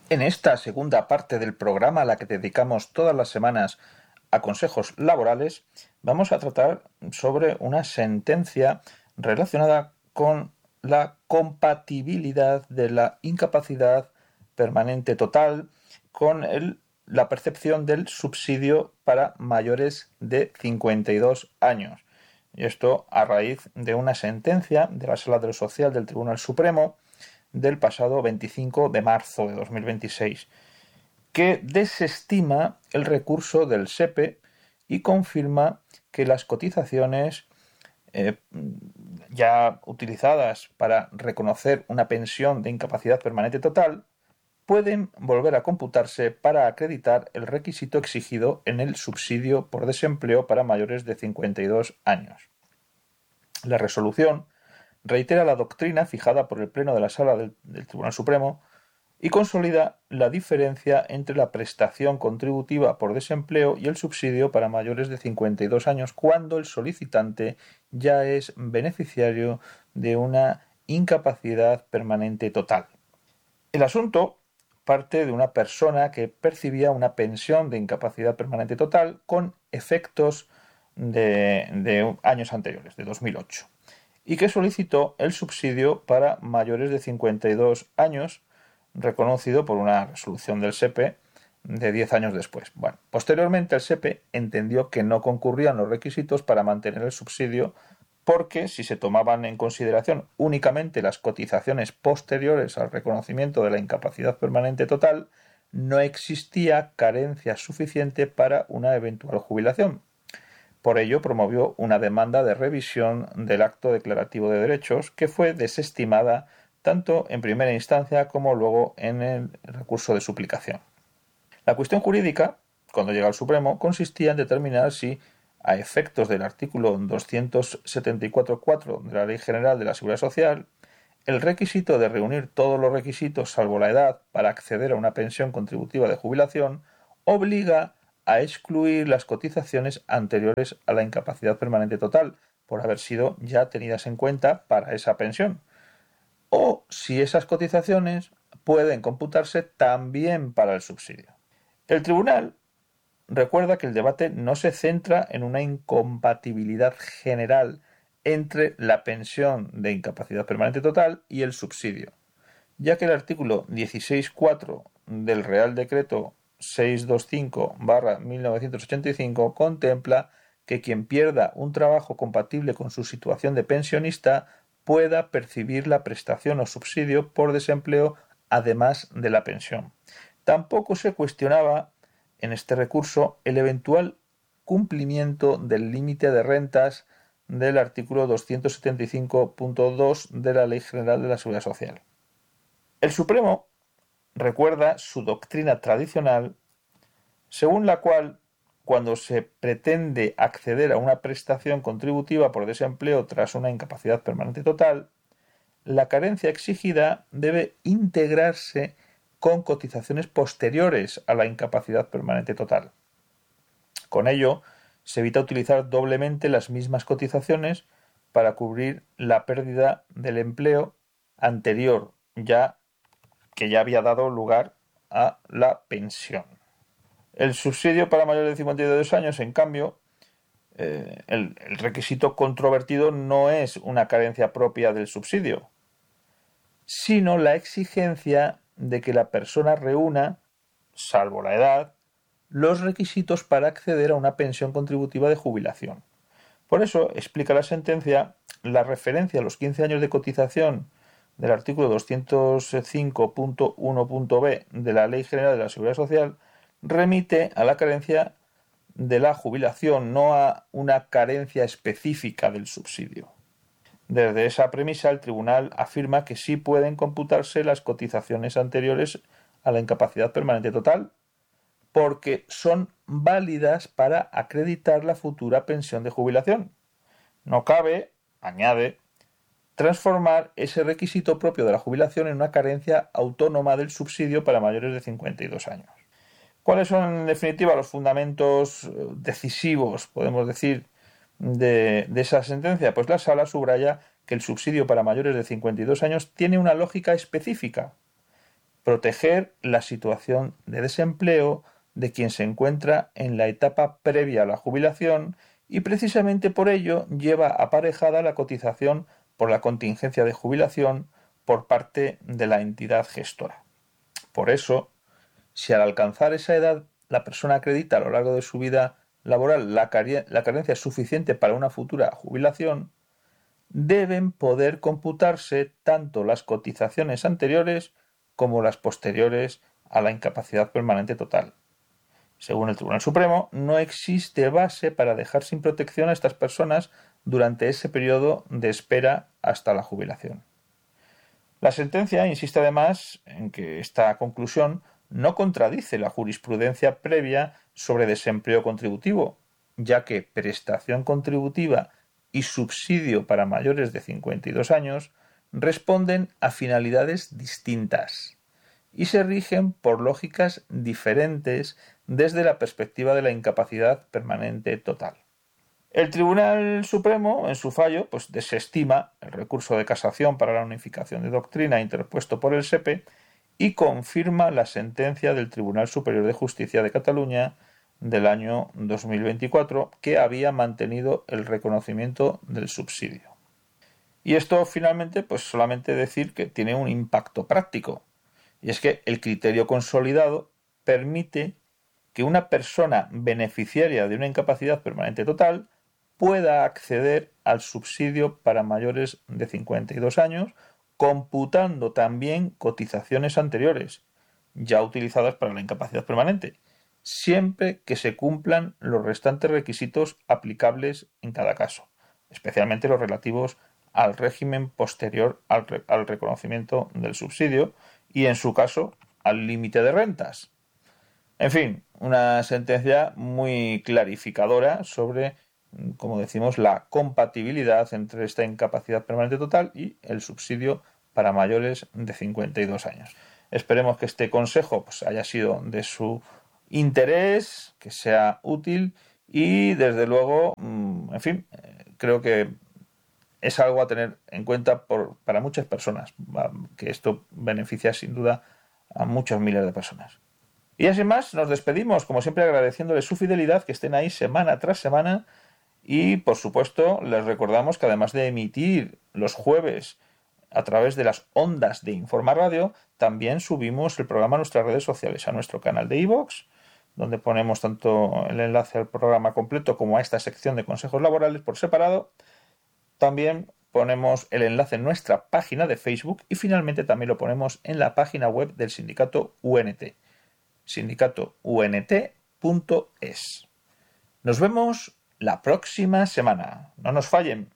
En esta segunda parte del programa, a la que dedicamos todas las semanas a consejos laborales, vamos a tratar sobre una sentencia relacionada con la compatibilidad de la incapacidad permanente total con la percepción del subsidio para mayores de 52 años. Y esto a raíz de una sentencia de la Sala de lo Social del Tribunal Supremo del pasado 25 de marzo de 2026, que desestima el recurso del SEPE y confirma que las cotizaciones ya utilizadas para reconocer una pensión de incapacidad permanente total pueden volver a computarse para acreditar el requisito exigido en el subsidio por desempleo para mayores de 52 años. La resolución reitera la doctrina fijada por el Pleno de la Sala del Tribunal Supremo y consolida la diferencia entre la prestación contributiva por desempleo y el subsidio para mayores de 52 años cuando el solicitante ya es beneficiario de una incapacidad permanente total. El asunto parte de una persona que percibía una pensión de incapacidad permanente total con efectos de años anteriores, de 2008, y que solicitó el subsidio para mayores de 52 años, reconocido por una resolución del SEPE de 10 años después. Bueno, posteriormente el SEPE entendió que no concurrían los requisitos para mantener el subsidio porque si se tomaban en consideración únicamente las cotizaciones posteriores al reconocimiento de la incapacidad permanente total, no existía carencia suficiente para una eventual jubilación. Por ello, promovió una demanda de revisión del acto declarativo de derechos que fue desestimada tanto en primera instancia como luego en el recurso de suplicación. La cuestión jurídica, cuando llega al Supremo, consistía en determinar si, a efectos del artículo 274.4 de la Ley General de la Seguridad Social, el requisito de reunir todos los requisitos salvo la edad para acceder a una pensión contributiva de jubilación obliga a excluir las cotizaciones anteriores a la incapacidad permanente total por haber sido ya tenidas en cuenta para esa pensión, o si esas cotizaciones pueden computarse también para el subsidio. El tribunal recuerda que el debate no se centra en una incompatibilidad general entre la pensión de incapacidad permanente total y el subsidio, ya que el artículo 16.4 del Real Decreto 625/1985 contempla que quien pierda un trabajo compatible con su situación de pensionista pueda percibir la prestación o subsidio por desempleo además de la pensión. Tampoco se cuestionaba en este recurso el eventual cumplimiento del límite de rentas del artículo 275.2 de la Ley General de la Seguridad Social. El Supremo recuerda su doctrina tradicional, según la cual, cuando se pretende acceder a una prestación contributiva por desempleo tras una incapacidad permanente total, la carencia exigida debe integrarse con cotizaciones posteriores a la incapacidad permanente total. Con ello, se evita utilizar doblemente las mismas cotizaciones para cubrir la pérdida del empleo anterior, que ya había dado lugar a la pensión. El subsidio para mayores de 52 años, en cambio, el requisito controvertido no es una carencia propia del subsidio, sino la exigencia de que la persona reúna, salvo la edad, los requisitos para acceder a una pensión contributiva de jubilación. Por eso, explica la sentencia, la referencia a los 15 años de cotización del artículo 205.1.b de la Ley General de la Seguridad Social remite a la carencia de la jubilación, no a una carencia específica del subsidio. Desde esa premisa, el tribunal afirma que sí pueden computarse las cotizaciones anteriores a la incapacidad permanente total, porque son válidas para acreditar la futura pensión de jubilación. No cabe, añade, transformar ese requisito propio de la jubilación en una carencia autónoma del subsidio para mayores de 52 años. ¿Cuáles son, en definitiva, los fundamentos decisivos, podemos decir, de esa sentencia? Pues la Sala subraya que el subsidio para mayores de 52 años tiene una lógica específica proteger la situación de desempleo de quien se encuentra en la etapa previa a la jubilación y precisamente por ello lleva aparejada la cotización por la contingencia de jubilación por parte de la entidad gestora. Por eso, si al alcanzar esa edad la persona acredita a lo largo de su vida laboral la carencia suficiente para una futura jubilación, deben poder computarse tanto las cotizaciones anteriores como las posteriores a la incapacidad permanente total. Según el Tribunal Supremo, no existe base para dejar sin protección a estas personas durante ese periodo de espera hasta la jubilación. La sentencia insiste además en que esta conclusión no contradice la jurisprudencia previa sobre desempleo contributivo, ya que prestación contributiva y subsidio para mayores de 52 años responden a finalidades distintas y se rigen por lógicas diferentes desde la perspectiva de la incapacidad permanente total. El Tribunal Supremo, en su fallo, desestima el recurso de casación para la unificación de doctrina interpuesto por el SEPE y confirma la sentencia del Tribunal Superior de Justicia de Cataluña del año 2024, que había mantenido el reconocimiento del subsidio. Y esto finalmente, solamente decir que tiene un impacto práctico, y es que el criterio consolidado permite que una persona beneficiaria de una incapacidad permanente total pueda acceder al subsidio para mayores de 52 años, computando también cotizaciones anteriores, ya utilizadas para la incapacidad permanente, siempre que se cumplan los restantes requisitos aplicables en cada caso, especialmente los relativos al régimen posterior al reconocimiento del subsidio y, en su caso, al límite de rentas. En fin, una sentencia muy clarificadora sobre, como decimos, la compatibilidad entre esta incapacidad permanente total y el subsidio para mayores de 52 años. Esperemos que este consejo haya sido de su interés, que sea útil y, desde luego, en fin, creo que es algo a tener en cuenta para muchas personas, que esto beneficia sin duda a muchos miles de personas. Y así más, nos despedimos, como siempre, agradeciéndoles su fidelidad, que estén ahí semana tras semana. Y, por supuesto, les recordamos que además de emitir los jueves a través de las ondas de Informa Radio, también subimos el programa a nuestras redes sociales, a nuestro canal de iVoox, donde ponemos tanto el enlace al programa completo como a esta sección de consejos laborales por separado. También ponemos el enlace en nuestra página de Facebook y finalmente también lo ponemos en la página web del sindicato UNT. sindicatount.es. Nos vemos la próxima semana. No nos fallen.